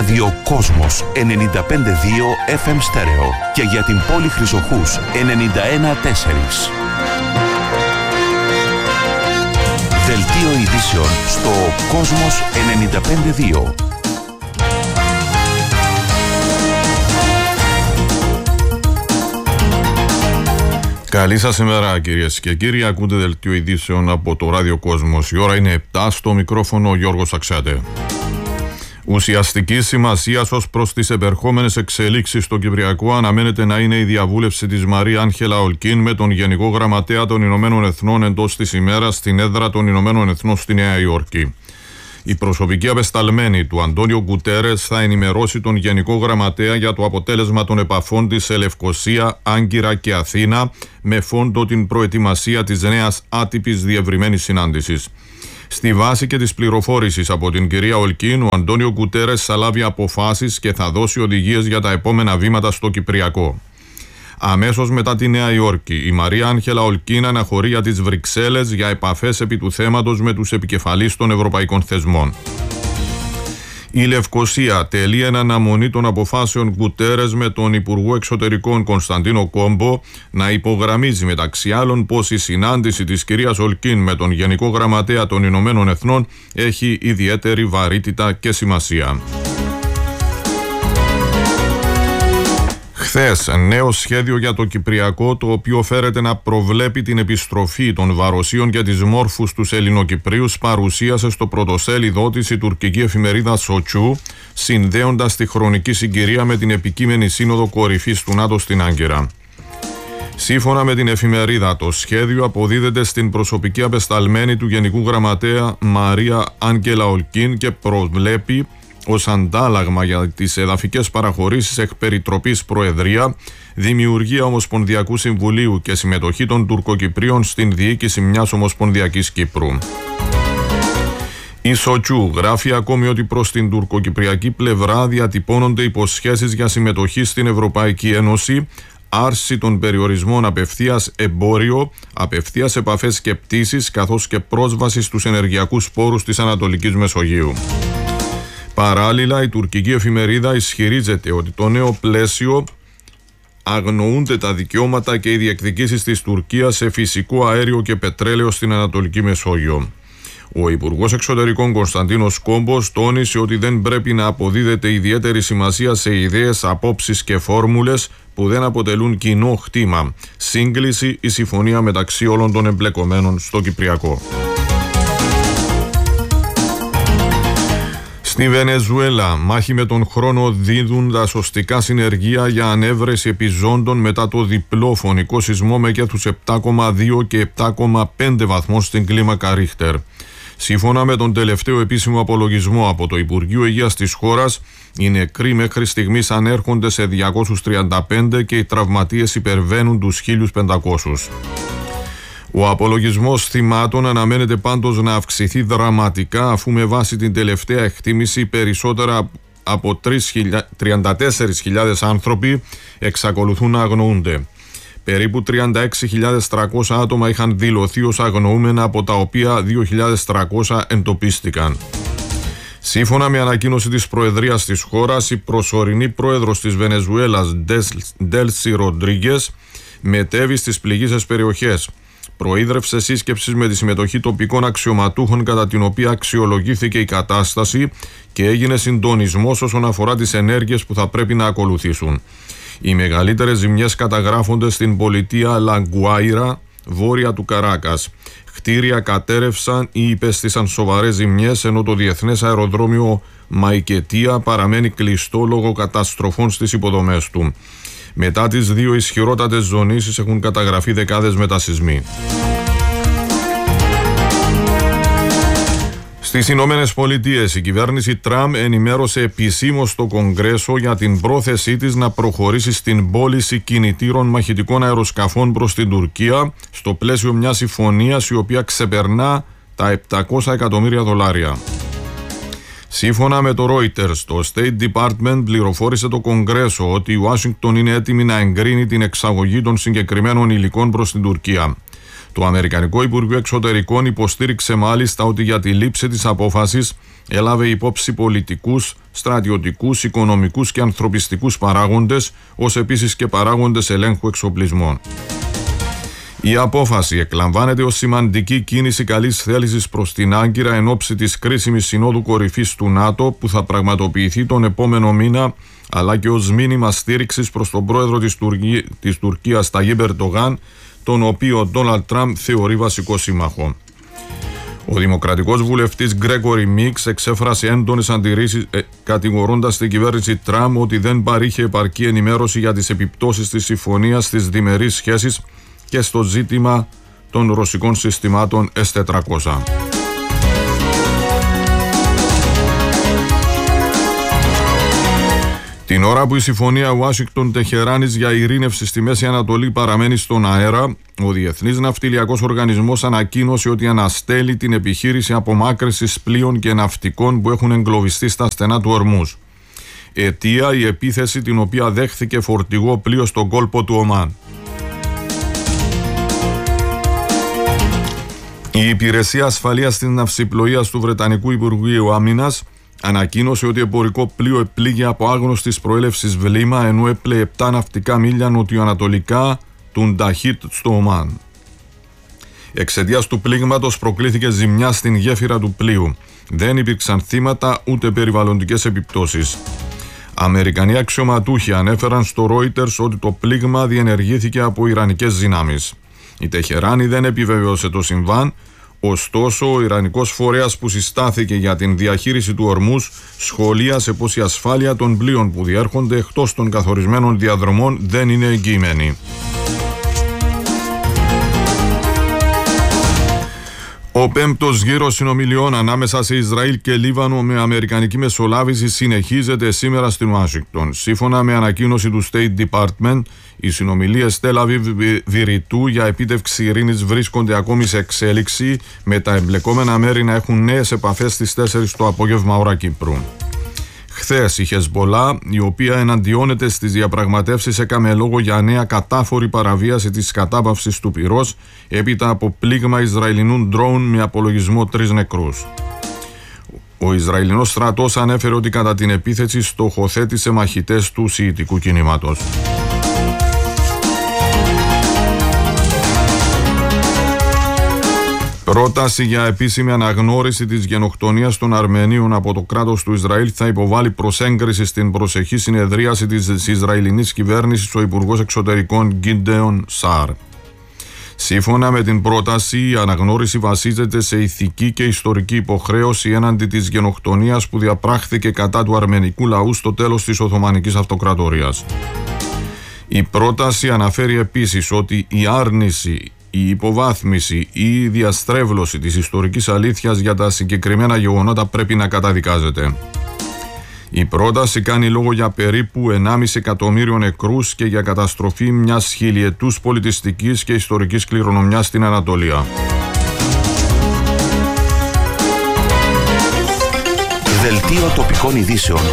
Ραδιοκόσμος 95,2 FM στέρεο και για την πόλη Χρυσοχούς 91,4. Δελτίο ειδήσεων στο Κόσμος 95,2. Καλή σας ημέρα κυρίες και κύριοι, ακούτε δελτίο ειδήσεων από το Ράδιο Κόσμος. Η ώρα είναι 7, στο μικρόφωνο ο Γιώργος Αξιάτε. Ουσιαστική σημασία ως προς τις επερχόμενες εξελίξεις στο Κυπριακό αναμένεται να είναι η διαβούλευση της Μαρία Άγγελα Ολκίν με τον Γενικό Γραμματέα των Ηνωμένων Εθνών εντός της ημέρας στην έδρα των Ηνωμένων Εθνών στη Νέα Υόρκη. Η προσωπική απεσταλμένη του Αντώνιο Γκουτέρες θα ενημερώσει τον Γενικό Γραμματέα για το αποτέλεσμα των επαφών της σε Λευκοσία, Άγκυρα και Αθήνα με φόντο την προετοιμασία της νέας άτυπης διευρυμένης συνάντησης. Στη βάση και της πληροφόρησης από την κυρία Ολκίν, ο Αντώνιο Γκουτέρες θα λάβει αποφάσεις και θα δώσει οδηγίες για τα επόμενα βήματα στο Κυπριακό. Αμέσως μετά τη Νέα Υόρκη, η Μαρία Άγγελα Ολκίν αναχωρεί για τις Βρυξέλλες για επαφές επί του θέματος με τους επικεφαλείς των ευρωπαϊκών θεσμών. Η Λευκοσία τελεί εν αναμονή των αποφάσεων Γκουτέρες με τον Υπουργό Εξωτερικών Κωνσταντίνο Κόμπο να υπογραμμίζει μεταξύ άλλων πως η συνάντηση της κυρίας Ολκίν με τον Γενικό Γραμματέα των Ηνωμένων Εθνών έχει ιδιαίτερη βαρύτητα και σημασία. Χθες, νέο σχέδιο για το Κυπριακό, το οποίο φέρεται να προβλέπει την επιστροφή των βαροσίων και της μόρφους στους Ελληνοκυπρίους, παρουσίασε στο πρωτοσέλιδό της η τουρκική εφημερίδα Σοτσού, συνδέοντας τη χρονική συγκυρία με την επικείμενη σύνοδο κορυφής του ΝΑΤΟ στην Άγκυρα. Σύμφωνα με την εφημερίδα, το σχέδιο αποδίδεται στην προσωπική απεσταλμένη του Γενικού Γραμματέα Μαρία Άγγελα Ολκίν και προβλέπει ως αντάλλαγμα για τις εδαφικές παραχωρήσεις εκ περιτροπής Προεδρία, δημιουργία Ομοσπονδιακού Συμβουλίου και συμμετοχή των Τουρκοκυπρίων στην διοίκηση μιας Ομοσπονδιακής Κύπρου. Η Σοτσού γράφει ακόμη ότι προς την τουρκοκυπριακή πλευρά διατυπώνονται υποσχέσεις για συμμετοχή στην Ευρωπαϊκή Ένωση, άρση των περιορισμών απευθείας εμπόριο, απευθείας επαφές και πτήσεις, καθώς και πρόσβαση στους ενεργειακούς πόρους της Ανατολικής Μεσογείου. Παράλληλα, η τουρκική εφημερίδα ισχυρίζεται ότι το νέο πλαίσιο αγνοούνται τα δικαιώματα και οι διεκδικήσεις της Τουρκίας σε φυσικό αέριο και πετρέλαιο στην Ανατολική Μεσόγειο. Ο Υπουργός Εξωτερικών Κωνσταντίνος Κόμπος τόνισε ότι δεν πρέπει να αποδίδεται ιδιαίτερη σημασία σε ιδέες, απόψεις και φόρμουλες που δεν αποτελούν κοινό χτήμα, σύγκληση ή συμφωνία μεταξύ όλων των εμπλεκομένων στο Κυπριακό. Στη Βενεζουέλα, μάχη με τον χρόνο δίδουν τα σωστικά συνεργεία για ανέβρεση επιζώντων μετά το διπλό φωνικό σεισμό μεγέθους 7,2 και 7,5 βαθμούς στην κλίμακα Ρίχτερ. Σύμφωνα με τον τελευταίο επίσημο απολογισμό από το Υπουργείο Υγείας της χώρας, οι νεκροί μέχρι στιγμής ανέρχονται σε 235 και οι τραυματίες υπερβαίνουν τους 1.500. Ο απολογισμός θυμάτων αναμένεται πάντως να αυξηθεί δραματικά, αφού με βάση την τελευταία εκτίμηση περισσότερα από 34.000 άνθρωποι εξακολουθούν να αγνοούνται. Περίπου 36.300 άτομα είχαν δηλωθεί ως αγνοούμενα, από τα οποία 2.300 εντοπίστηκαν. Σύμφωνα με ανακοίνωση της Προεδρίας της χώρας, η προσωρινή πρόεδρος της Βενεζουέλας, Ντέλσι Ροντρίγκες, μετέβη στις πληγείσες περιοχές. Προείδρευσε σύσκεψη με τη συμμετοχή τοπικών αξιωματούχων, κατά την οποία αξιολογήθηκε η κατάσταση και έγινε συντονισμός όσον αφορά τις ενέργειες που θα πρέπει να ακολουθήσουν. Οι μεγαλύτερες ζημιές καταγράφονται στην πολιτεία Λαγκουάιρα, βόρεια του Καράκας. Κτίρια κατέρευσαν ή υπέστησαν σοβαρές ζημιές, ενώ το διεθνές αεροδρόμιο Μαϊκετία παραμένει κλειστό λόγω καταστροφών στις υποδομές του. Μετά τις δύο ισχυρότατες ζωνήσεις έχουν καταγραφεί δεκάδες μετασεισμοί. Στις Ηνωμένες Πολιτείες, η κυβέρνηση Τραμπ ενημέρωσε επισήμως το Κογκρέσο για την πρόθεσή της να προχωρήσει στην πώληση κινητήρων μαχητικών αεροσκαφών προς την Τουρκία, στο πλαίσιο μιας συμφωνίας η οποία ξεπερνά τα $700 εκατομμύρια. Σύμφωνα με το Reuters, το State Department πληροφόρησε το Κογκρέσο ότι η Ουάσιγκτον είναι έτοιμη να εγκρίνει την εξαγωγή των συγκεκριμένων υλικών προς την Τουρκία. Το Αμερικανικό Υπουργείο Εξωτερικών υποστήριξε μάλιστα ότι για τη λήψη της απόφασης έλαβε υπόψη πολιτικούς, στρατιωτικούς, οικονομικούς και ανθρωπιστικούς παράγοντες, ως επίσης και παράγοντες ελέγχου εξοπλισμών. Η απόφαση εκλαμβάνεται ως σημαντική κίνηση καλής θέλησης προς την Άγκυρα εν ώψη της κρίσιμης συνόδου κορυφής του ΝΑΤΟ που θα πραγματοποιηθεί τον επόμενο μήνα, αλλά και ως μήνυμα στήριξης προς τον πρόεδρο της Τουρκίας Ταγίπ Ερντογάν, τον οποίο ο Ντόναλντ Τραμπ θεωρεί βασικό σύμμαχο. Ο δημοκρατικός βουλευτής Γκρέγκορι Μίξ εξέφρασε έντονες αντιρρήσεις κατηγορώντας την κυβέρνηση Τραμπ ότι δεν παρήχε επαρκή ενημέρωση για τις επιπτώσεις της συμφωνίας στις διμερείς σχέσεις και στο ζήτημα των ρωσικών συστημάτων S-400. Την ώρα που η συμφωνία Ουάσιγκτον-Τεχεράνης για ειρήνευση στη Μέση Ανατολή παραμένει στον αέρα, ο Διεθνής Ναυτιλιακός Οργανισμός ανακοίνωσε ότι αναστέλει την επιχείρηση απομάκρυνσης πλοίων και ναυτικών που έχουν εγκλωβιστεί στα στενά του Ορμούζ. Αιτία η επίθεση την οποία δέχθηκε φορτηγό πλοίο στον κόλπο του Ομάν. Η Υπηρεσία Ασφαλείας της Ναυσιπλοείας του Βρετανικού Υπουργείου Άμυνας ανακοίνωσε ότι εμπορικό πλοίο επλήγει από άγνωστης προέλευσης βλήμα ενώ έπλεε 7 ναυτικά μίλια νοτιοανατολικά του Νταχίτ στο Ομάν. Εξαιτίας του πλήγματος προκλήθηκε ζημιά στην γέφυρα του πλοίου. Δεν υπήρξαν θύματα ούτε περιβαλλοντικές επιπτώσεις. Αμερικανοί αξιωματούχοι ανέφεραν στο Reuters ότι το πλήγμα διενεργήθηκε από ιρανικές δυνάμεις. Η Τεχεράνη δεν επιβεβαίωσε το συμβάν, ωστόσο ο Ιρανικός φορέας που συστάθηκε για την διαχείριση του Ορμούζ σχολίασε πως η ασφάλεια των πλοίων που διέρχονται εκτός των καθορισμένων διαδρομών δεν είναι εγγυημένη. Ο πέμπτος γύρος συνομιλιών ανάμεσα σε Ισραήλ και Λίβανο με αμερικανική μεσολάβηση συνεχίζεται σήμερα στην Ουάσιγκτον. Σύμφωνα με ανακοίνωση του State Department, οι συνομιλίες Τελ Αβίβ-Βηρητού για επίτευξη ειρήνης βρίσκονται ακόμη σε εξέλιξη, με τα εμπλεκόμενα μέρη να έχουν νέες επαφές στις 4 το απόγευμα ώρα Κύπρου. Χθες η Χεσμπολά, η οποία εναντιώνεται στις διαπραγματεύσεις, έκαμε λόγο για νέα κατάφορη παραβίαση της κατάπαυσης του πυρός έπειτα από πλήγμα Ισραηλινού ντρόουν με απολογισμό 3 νεκρούς. Ο Ισραηλινός στρατός ανέφερε ότι κατά την επίθεση στοχοθέτησε μαχητές του Σιητικού κινήματος. Πρόταση για επίσημη αναγνώριση της γενοκτονίας των Αρμενίων από το κράτος του Ισραήλ θα υποβάλει προς έγκριση στην προσεχή συνεδρίαση της Ισραηλινής κυβέρνησης ο Υπουργός Εξωτερικών Γκίντεον Σάρ. Σύμφωνα με την πρόταση, η αναγνώριση βασίζεται σε ηθική και ιστορική υποχρέωση έναντι της γενοκτονίας που διαπράχθηκε κατά του αρμενικού λαού στο τέλος της Οθωμανικής Αυτοκρατορίας. Η πρόταση αναφέρει επίσης ότι η άρνηση, η υποβάθμιση ή η διαστρέβλωση της ιστορικής αλήθειας για τα συγκεκριμένα γεγονότα πρέπει να καταδικάζεται. Η πρόταση κάνει λόγο για περίπου 1,5 εκατομμύριο νεκρούς και για καταστροφή μιας χιλιετούς πολιτιστικής και ιστορικής κληρονομιάς στην Ανατολία. Δελτίο τοπικών ειδήσεων.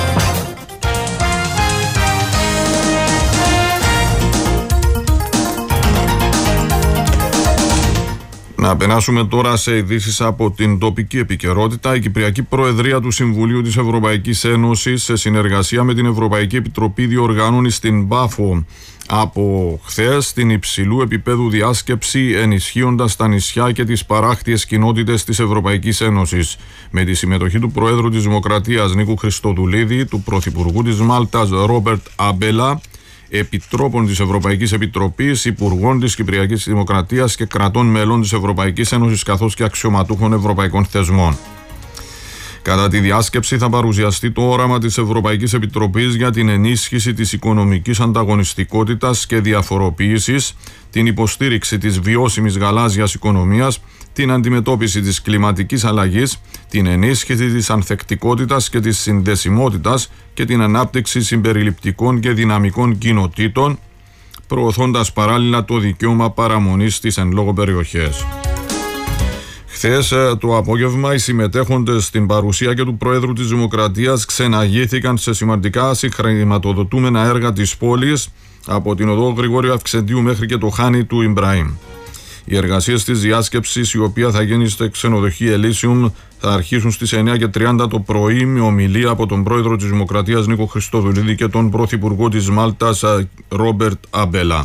Να περάσουμε τώρα σε ειδήσεις από την τοπική επικαιρότητα. Η Κυπριακή Προεδρία του Συμβουλίου της Ευρωπαϊκής Ένωσης, σε συνεργασία με την Ευρωπαϊκή Επιτροπή, διοργανώνει στην Πάφο από χθες την υψηλού επίπεδου διάσκεψη ενισχύοντας τα νησιά και τις παράκτιες κοινότητες της Ευρωπαϊκής Ένωσης, με τη συμμετοχή του Προέδρου της Δημοκρατίας Νίκου Χριστοδουλίδη, του Πρωθυπουργού της Μάλτας Ρόμπερτ Άμπελα, επιτρόπων της Ευρωπαϊκής Επιτροπής, υπουργών της Κυπριακής Δημοκρατίας και κρατών μελών της Ευρωπαϊκής Ένωσης, καθώς και αξιωματούχων ευρωπαϊκών θεσμών. Κατά τη διάσκεψη θα παρουσιαστεί το όραμα της Ευρωπαϊκής Επιτροπής για την ενίσχυση της οικονομικής ανταγωνιστικότητας και διαφοροποίησης, την υποστήριξη της βιώσιμης γαλάζιας οικονομίας, την αντιμετώπιση της κλιματικής αλλαγής, την ενίσχυση της ανθεκτικότητας και της συνδεσιμότητας και την ανάπτυξη συμπεριληπτικών και δυναμικών κοινοτήτων, προωθώντας παράλληλα το δικαίωμα παραμονής στις εν λόγω περιοχές. Χθες το απόγευμα οι συμμετέχοντες στην παρουσία και του Προέδρου της Δημοκρατίας ξεναγήθηκαν σε σημαντικά συγχρηματοδοτούμενα έργα της πόλης, από την οδό Γρηγόριου Αυξεντίου μέχρι και το Χάνι του Ιμπραήμ. Οι εργασίες της διάσκεψης, η οποία θα γίνει στο ξενοδοχείο Elysium, θα αρχίσουν στις 9:30 το πρωί με ομιλία από τον πρόεδρο της Δημοκρατίας Νίκο Χριστοδουλίδη και τον πρωθυπουργό της Μάλτας Ρόμπερτ Αμπέλα.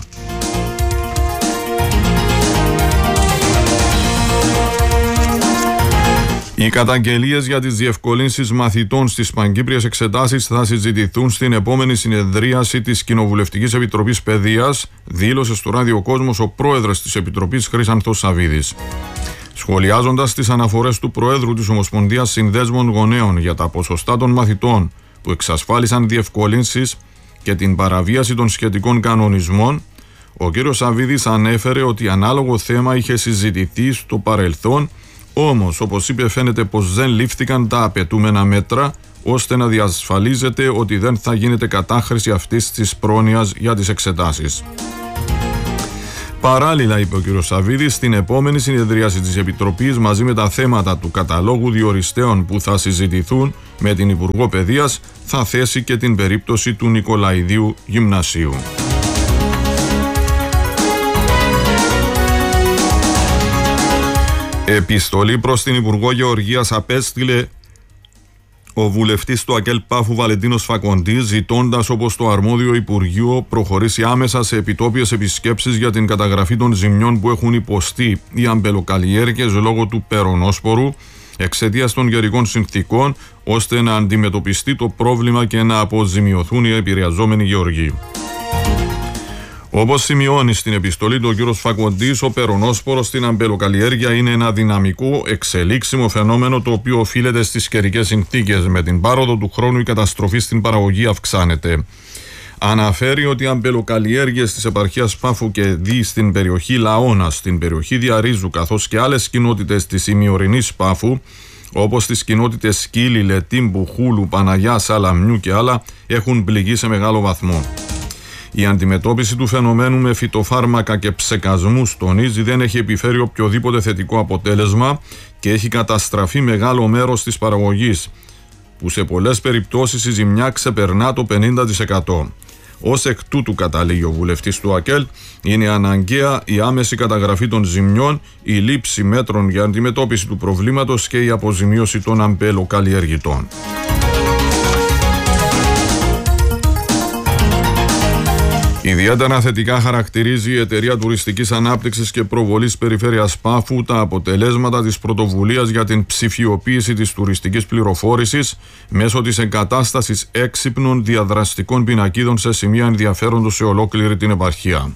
Οι καταγγελίες για τις διευκολύνσεις μαθητών στις πανκύπριες εξετάσεις θα συζητηθούν στην επόμενη συνεδρίαση της Κοινοβουλευτικής Επιτροπής Παιδείας, δήλωσε στο Ράδιο Κόσμος ο πρόεδρος της Επιτροπής Χρύσανθος Σαββίδης. Σχολιάζοντας τις αναφορές του Προέδρου της Ομοσπονδίας Συνδέσμων Γονέων για τα ποσοστά των μαθητών που εξασφάλισαν διευκολύνσεις και την παραβίαση των σχετικών κανονισμών, ο κ. Σαββίδης ανέφερε ότι ανάλογο θέμα είχε συζητηθεί στο παρελθόν, όμως, όπως είπε, φαίνεται πως δεν λήφθηκαν τα απαιτούμενα μέτρα ώστε να διασφαλίζεται ότι δεν θα γίνεται κατάχρηση αυτής της πρόνοιας για τις εξετάσεις. Παράλληλα, είπε ο κ. Σαββίδης, στην επόμενη συνεδρίαση της Επιτροπής, μαζί με τα θέματα του καταλόγου διοριστέων που θα συζητηθούν με την Υπουργό Παιδείας, θα θέσει και την περίπτωση του Νικολαηδίου Γυμνασίου. Επιστολή προς την Υπουργό Γεωργίας απέστειλε ο βουλευτής του ΑΚΕΛ Πάφου Βαλεντίνος Φακοντής, ζητώντας, όπως το αρμόδιο Υπουργείο, προχωρήσει άμεσα σε επιτόπιες επισκέψεις για την καταγραφή των ζημιών που έχουν υποστεί οι αμπελοκαλλιέργειες λόγω του περονόσπορου εξαιτίας των καιρικών συνθήκων, ώστε να αντιμετωπιστεί το πρόβλημα και να αποζημιωθούν οι επηρεαζόμενοι γεωργοί. Όπως σημειώνει στην επιστολή του ο κ. Φακοντής, ο περονόσπορος στην αμπελοκαλλιέργεια είναι ένα δυναμικό, εξελίξιμο φαινόμενο το οποίο οφείλεται στις καιρικές συνθήκες. Με την πάροδο του χρόνου η καταστροφή στην παραγωγή αυξάνεται. Αναφέρει ότι οι αμπελοκαλλιέργειες της επαρχίας Πάφου και Δι στην περιοχή Λαώνα, στην περιοχή Διαρίζου, καθώς και άλλες κοινότητες της ημιορεινής Πάφου, όπως τις κοινότητες Σκύλη, Λετύμπου, Χούλου, Παναγιά, Σαλαμιού και άλλα, έχουν πληγεί σε μεγάλο βαθμό. Η αντιμετώπιση του φαινομένου με φυτοφάρμακα και ψεκασμούς, τονίζει, δεν έχει επιφέρει οποιοδήποτε θετικό αποτέλεσμα και έχει καταστραφεί μεγάλο μέρος της παραγωγής, που σε πολλές περιπτώσεις η ζημιά ξεπερνά το 50%. Ως εκ τούτου, καταλήγει ο βουλευτής του ΑΚΕΛ, είναι αναγκαία η άμεση καταγραφή των ζημιών, η λήψη μέτρων για αντιμετώπιση του προβλήματος και η αποζημίωση των αμπελοκαλλιεργητών. Ιδιαίτερα θετικά χαρακτηρίζει η Εταιρεία Τουριστικής Ανάπτυξης και Προβολής Περιφέρειας Πάφου τα αποτελέσματα της πρωτοβουλίας για την ψηφιοποίηση της τουριστικής πληροφόρησης μέσω της εγκατάστασης έξυπνων διαδραστικών πινακίδων σε σημεία ενδιαφέροντος σε ολόκληρη την επαρχία.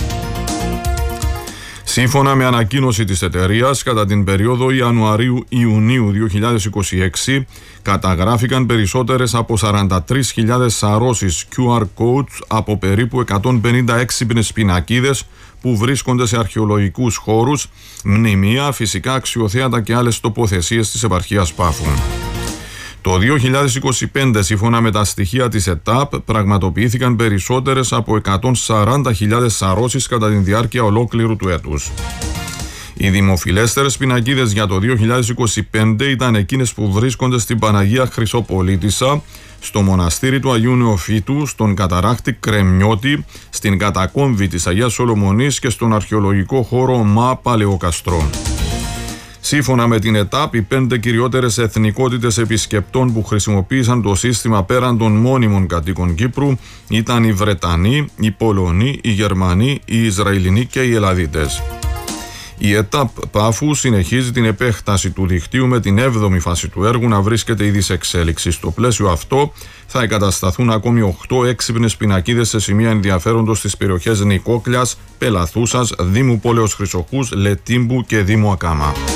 Σύμφωνα με ανακοίνωση της εταιρείας, κατά την περίοδο Ιανουαρίου-Ιουνίου 2026 καταγράφηκαν περισσότερες από 43.000 σαρώσεις QR codes από περίπου 150 έξυπνες πινακίδες που βρίσκονται σε αρχαιολογικούς χώρους, μνημεία, φυσικά αξιοθέατα και άλλες τοποθεσίες της επαρχίας Πάφου. Το 2025, σύμφωνα με τα στοιχεία της ΕΤΑΠ, πραγματοποιήθηκαν περισσότερες από 140.000 σαρώσεις κατά τη διάρκεια ολόκληρου του έτους. Οι δημοφιλέστερες πινακίδες για το 2025 ήταν εκείνες που βρίσκονται στην Παναγία Χρυσοπολίτισσα, στο μοναστήρι του Αγίου Νεοφύτου, στον καταράκτη Κρεμιώτη, στην κατακόμβη της Αγίας Σολομονής και στον αρχαιολογικό χώρο Μα Παλαιοκαστρών. Σύμφωνα με την ΕΤΑΠ, οι 5 κυριότερες εθνικότητες επισκεπτών που χρησιμοποίησαν το σύστημα πέραν των μόνιμων κατοίκων Κύπρου ήταν οι Βρετανοί, οι Πολωνοί, οι Γερμανοί, οι Ισραηλινοί και οι Ελλαδίτες. Η ΕΤΑΠ Πάφου συνεχίζει την επέκταση του δικτύου με την 7η φάση του έργου να βρίσκεται ήδη σε εξέλιξη. Στο πλαίσιο αυτό θα εγκατασταθούν ακόμη 8 έξυπνες πινακίδες σε σημεία ενδιαφέροντος στις περιοχές Νικόκλιας, Πελαθούσας, Δήμου Πόλεως Χρυσοχούς, Λετύμπου και Δήμου Ακάμα.